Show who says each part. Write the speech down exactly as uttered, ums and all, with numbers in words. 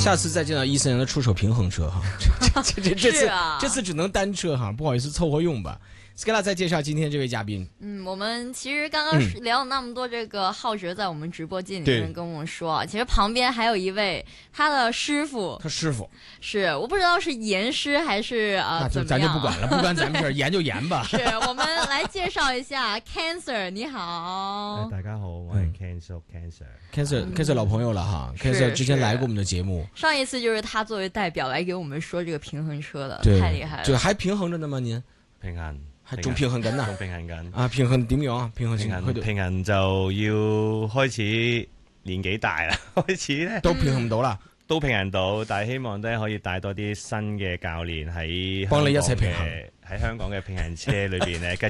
Speaker 1: 下次再见到伊森，让他出手平衡车哈。这这这次、
Speaker 2: 啊、
Speaker 1: 这次只能单车哈，不好意思凑合用吧。Skella 再介绍今天这位嘉宾。
Speaker 2: 嗯，我们其实刚刚聊了那么多，这个浩哲在我们直播间里面跟我们说，其实旁边还有一位他的师傅，
Speaker 1: 他师傅
Speaker 2: 是我不知道是严师还是呃
Speaker 1: 那就
Speaker 2: 怎么样，
Speaker 1: 咱就不管了，不关咱们事儿，严就严吧。
Speaker 2: 是我们来介绍一下 Cancer， 你好。
Speaker 3: 大家好，我係 Cancer Cancer
Speaker 1: Cancer Cancer 老朋友了哈 ，Cancer 之前来过我们的节目，
Speaker 2: 上一次就是他作为代表来给我们说这个平衡车的，
Speaker 1: 对，
Speaker 2: 太厉害了。
Speaker 1: 这还平衡着呢吗？您
Speaker 3: 平衡。
Speaker 1: 係仲平衡緊啊！
Speaker 3: 仲平衡緊
Speaker 1: 啊！平衡點樣啊？平衡
Speaker 3: 平衡平衡就要開始年紀大啦，開始咧
Speaker 1: 都平衡唔到啦，
Speaker 3: 都平衡到，但係希望咧可以帶多啲新嘅教練喺
Speaker 1: 幫你一齊平衡
Speaker 3: 喺香港嘅平衡車裏邊咧，繼